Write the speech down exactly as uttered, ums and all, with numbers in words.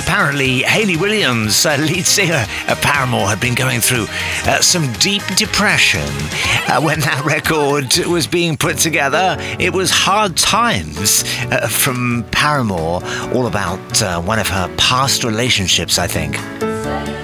apparently Hayley Williams, uh, lead singer of Paramore, had been going through uh, some deep depression uh, when that record was being put together. It was Hard Times uh, from Paramore, all about uh, one of her past relationships, I think.